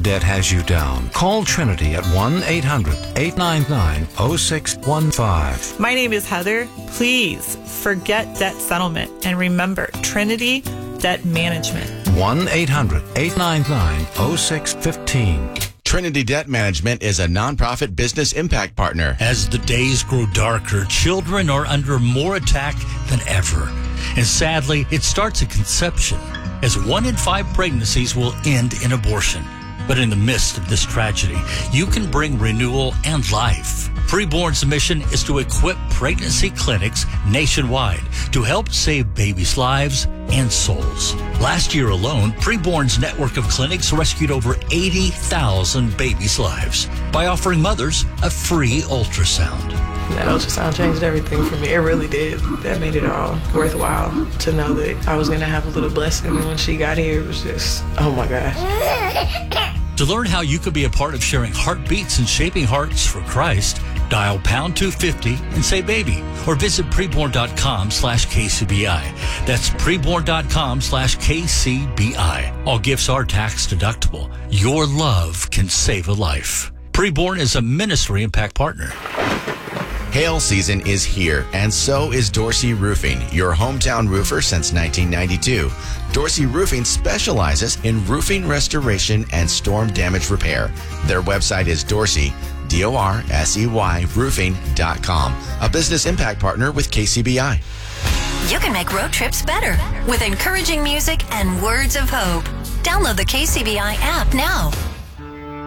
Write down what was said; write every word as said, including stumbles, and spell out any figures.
debt has you down, call Trinity at one eight hundred eight nine nine oh six one five. My name is Heather. Please forget debt settlement and remember Trinity Debt Management. one eight hundred eight nine nine oh six one five. Trinity Debt Management is a nonprofit business impact partner. As the days grow darker, children are under more attack than ever. And sadly, it starts at conception, as one in five pregnancies will end in abortion. But in the midst of this tragedy, you can bring renewal and life. Preborn's mission is to equip pregnancy clinics nationwide to help save babies' lives and souls. Last year alone, Preborn's network of clinics rescued over eighty thousand babies' lives by offering mothers a free ultrasound. That ultrasound changed everything for me. It really did. That made it all worthwhile to know that I was going to have a little blessing. And when she got here, it was just, oh my gosh. To learn how you could be a part of sharing heartbeats and shaping hearts for Christ, dial pound two fifty and say baby, or visit preborn.com slash KCBI. That's preborn.com slash KCBI. All gifts are tax deductible. Your love can save a life. Preborn is a ministry impact partner. Hail season is here, and so is Dorsey Roofing, your hometown roofer since nineteen ninety-two. Dorsey Roofing specializes in roofing restoration and storm damage repair. Their website is Dorsey, D O R S E Y, roofing dot com, a business impact partner with K C B I. You can make road trips better with encouraging music and words of hope. Download the K C B I app now.